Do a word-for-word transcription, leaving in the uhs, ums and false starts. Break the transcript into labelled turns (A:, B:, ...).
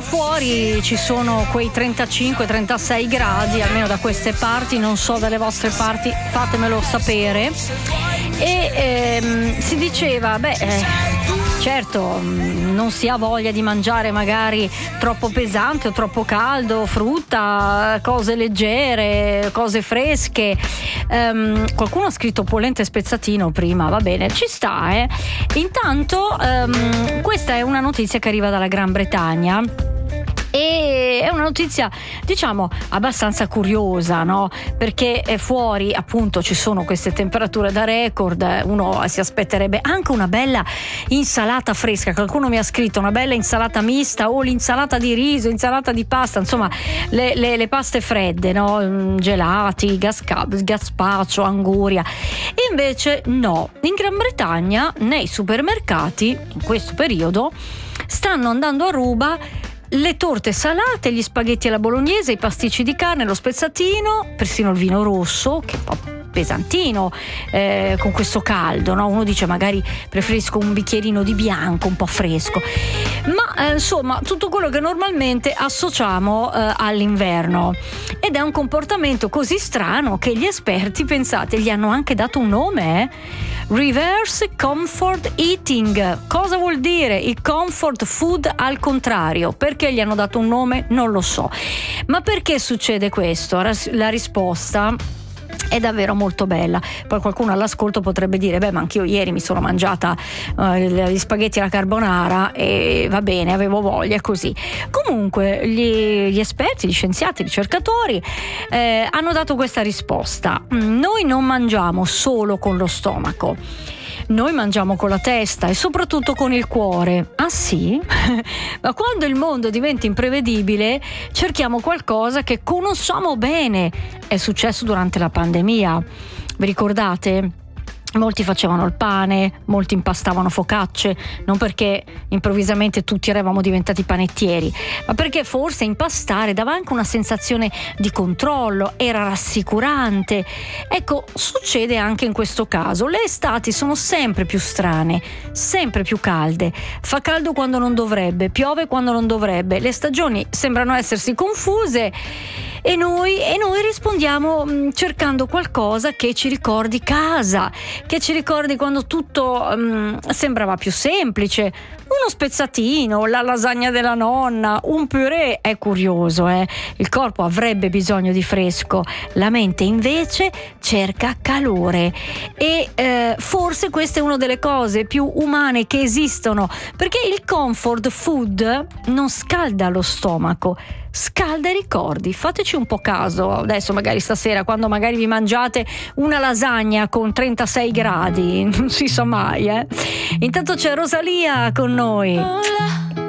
A: fuori ci sono quei trentacinque trentasei gradi, almeno da queste parti, non so dalle vostre parti, fatemelo sapere. E ehm, si diceva, beh, eh, certo, non si ha voglia di mangiare magari troppo pesante o troppo caldo, frutta, cose leggere, cose fresche. Um, qualcuno ha scritto polenta e spezzatino prima, va bene, ci sta, eh. Intanto um, questa è una notizia che arriva dalla Gran Bretagna. E è una notizia, diciamo, abbastanza curiosa, no? Perché fuori appunto ci sono queste temperature da record, uno si aspetterebbe anche una bella insalata fresca. Qualcuno mi ha scritto una bella insalata mista o l'insalata di riso, insalata di pasta, insomma le, le, le paste fredde, no? Gelati, gasca, gazpacho, anguria. E invece no, in Gran Bretagna nei supermercati in questo periodo stanno andando a ruba le torte salate, gli spaghetti alla bolognese, i pasticci di carne, lo spezzatino, persino il vino rosso, che è un po' pesantino eh, con questo caldo, no? Uno dice magari preferisco un bicchierino di bianco un po' fresco, ma eh, insomma tutto quello che normalmente associamo eh, all'inverno, ed è un comportamento così strano che gli esperti, pensate, gli hanno anche dato un nome, eh? Reverse comfort eating. Cosa vuol dire il comfort food al contrario? Perché gli hanno dato un nome? Non lo so. Ma perché succede questo? La risposta è davvero molto bella. Poi qualcuno all'ascolto potrebbe dire, beh, ma anch'io ieri mi sono mangiata uh, gli spaghetti alla carbonara e va bene, avevo voglia, così. Comunque gli, gli esperti, gli scienziati, i ricercatori eh, hanno dato questa risposta: noi non mangiamo solo con lo stomaco, noi mangiamo con la testa e soprattutto con il cuore. Ah sì? Ma quando il mondo diventa imprevedibile cerchiamo qualcosa che conosciamo bene. È successo durante la pandemia, vi ricordate? Molti facevano il pane, molti impastavano focacce, non perché improvvisamente tutti eravamo diventati panettieri, ma perché forse impastare dava anche una sensazione di controllo, era rassicurante. Ecco, succede anche in questo caso. Le estati sono sempre più strane, sempre più calde. Fa caldo quando non dovrebbe, piove quando non dovrebbe. Le stagioni sembrano essersi confuse e noi, e noi rispondiamo mh, cercando qualcosa che ci ricordi casa, che ci ricordi quando tutto um, sembrava più semplice. Uno spezzatino, la lasagna della nonna, un purè. È curioso, eh? Il corpo avrebbe bisogno di fresco, la mente invece cerca calore. E eh, forse questa è una delle cose più umane che esistono, perché il comfort food non scalda lo stomaco, scalda i ricordi. Fateci un po' caso adesso, magari stasera, quando magari vi mangiate una lasagna con trentasei gradi, non si sa mai, eh. Intanto c'è Rosalia con noi.